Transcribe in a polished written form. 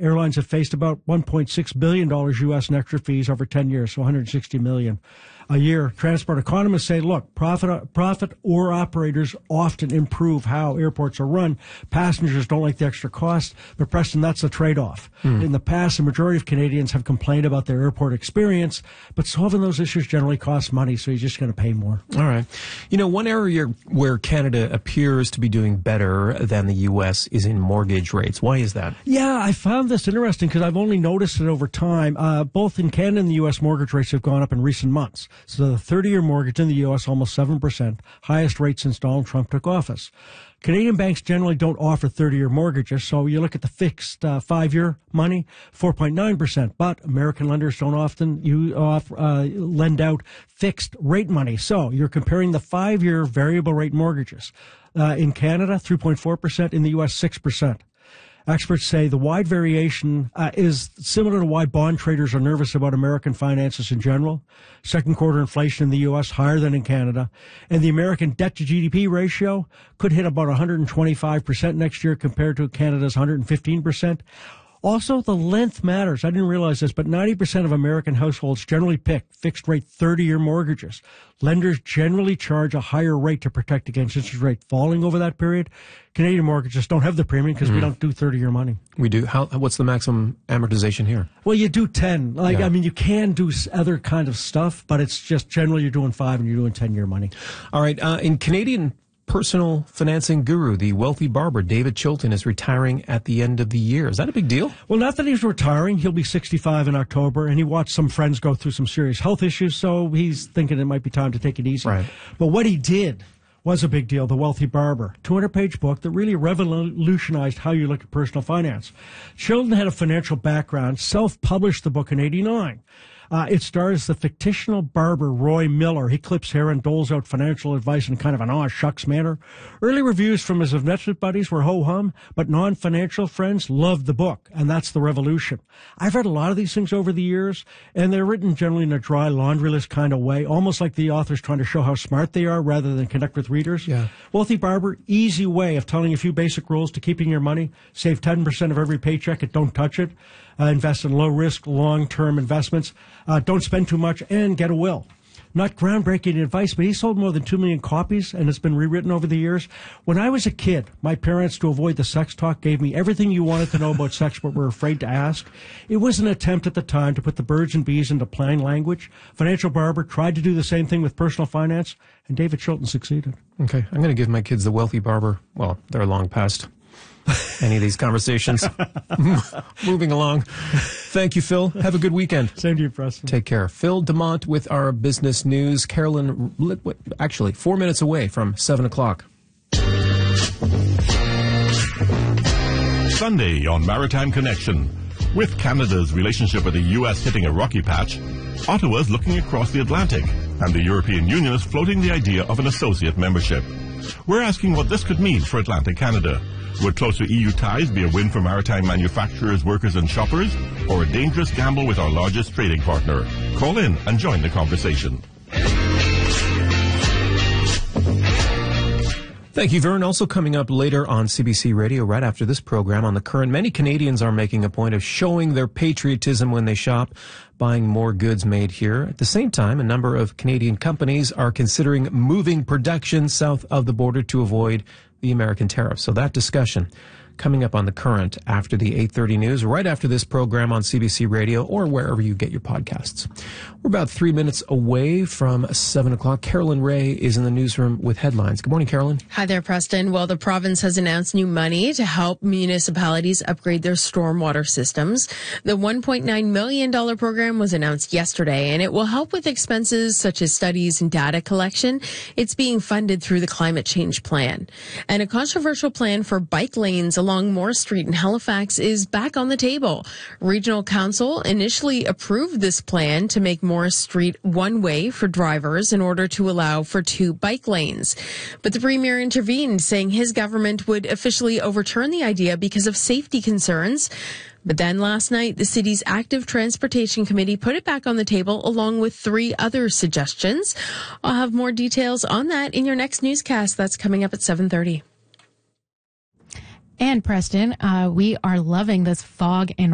airlines have faced about $1.6 billion U.S. in extra fees over 10 years, so $160 million a year. Transport economists say, look, profit or operators often improve how airports are run. Passengers don't like the extra cost, but Preston, that's a trade-off. In the past, the majority of Canadians have complained about their airport experience, but solving those issues generally costs money, so you're just going to pay more. All right. You know, one area where Canada appears to be doing better than the U.S. is in mortgage rates. Why is that? Yeah, I found this interesting because I've only noticed it over time. Both in Canada and the U.S., mortgage rates have gone up in recent months. So the 30-year mortgage in the U.S., almost 7%, highest rate since Donald Trump took office. Canadian banks generally don't offer 30-year mortgages, so you look at the fixed 5-year money, 4.9%, but American lenders don't often lend out fixed rate money. So you're comparing the 5-year variable rate mortgages. In Canada, 3.4%, in the U.S., 6%. Experts say the wide variation is similar to why bond traders are nervous about American finances in general. Second quarter inflation in the U.S. higher than in Canada. And the American debt-to-GDP ratio could hit about 125% next year compared to Canada's 115%. Also, the length matters. I didn't realize this, but 90% of American households generally pick fixed-rate 30-year mortgages. Lenders generally charge a higher rate to protect against interest rate falling over that period. Canadian mortgages don't have the premium because we don't do 30-year money. We do. What's the maximum amortization here? Well, you do 10. I mean, you can do other kind of stuff, but it's just generally you're doing 5 and you're doing 10-year money. All right. In Canadian personal financing guru, the wealthy barber David Chilton, is retiring at the end of the year. Is that a big deal? Well, not that he's retiring. He'll be 65 in October, and he watched some friends go through some serious health issues, so he's thinking it might be time to take it easy. Right. But what he did was a big deal, The Wealthy Barber, 200-page book that really revolutionized how you look at personal finance. Chilton had a financial background, self-published the book in '89. It stars the fictional barber Roy Miller. He clips hair and doles out financial advice in kind of an aw-shucks manner. Early reviews from his investment buddies were ho-hum, but non-financial friends loved the book, and that's the revolution. I've read a lot of these things over the years, and they're written generally in a dry laundry list kind of way, almost like the author's trying to show how smart they are rather than connect with readers. Yeah. Wealthy Barber, easy way of telling a few basic rules to keeping your money. Save 10% of every paycheck and don't touch it. Invest in low-risk, long-term investments. Don't spend too much and get a will. Not groundbreaking advice, but he sold more than 2 million copies and it's been rewritten over the years. When I was a kid, my parents, to avoid the sex talk, gave me everything you wanted to know about sex but were afraid to ask. It was an attempt at the time to put the birds and bees into plain language. Financial Barber tried to do the same thing with personal finance, and David Chilton succeeded. Okay, I'm going to give my kids The Wealthy Barber. Well, they're long past any of these conversations. Moving along. Thank you, Phil. Have a good weekend. Same to you, Preston. Take care. Phil DeMont with our business news. Carolyn, actually, 4 minutes away from 7 o'clock. Sunday on Maritime Connection. With Canada's relationship with the U.S. hitting a rocky patch, Ottawa's looking across the Atlantic, and the European Union is floating the idea of an associate membership. We're asking what this could mean for Atlantic Canada. Would closer EU ties be a win for maritime manufacturers, workers and shoppers, or a dangerous gamble with our largest trading partner? Call in and join the conversation. Thank you, Vern. Also coming up later on CBC Radio, right after this program on The Current, many Canadians are making a point of showing their patriotism when they shop, buying more goods made here. At the same time, a number of Canadian companies are considering moving production south of the border to avoid the American tariffs. So that discussion coming up on The Current after the 8:30 news, right after this program on CBC Radio or wherever you get your podcasts. We're about 3 minutes away from 7 o'clock. Carolyn Ray is in the newsroom with headlines. Good morning, Carolyn. Hi there, Preston. Well, the province has announced new money to help municipalities upgrade their stormwater systems. The $1.9 million program was announced yesterday, and it will help with expenses such as studies and data collection. It's being funded through the Climate Change Plan. And a controversial plan for bike lanes along Moore Street in Halifax is back on the table. Regional Council initially approved this plan to make Moore Street one-way for drivers in order to allow for 2 bike lanes. But the Premier intervened, saying his government would officially overturn the idea because of safety concerns. But then last night, the city's Active Transportation Committee put it back on the table along with 3 other suggestions. I'll have more details on that in your next newscast. That's coming up at 7:30. And Preston, we are loving this fog and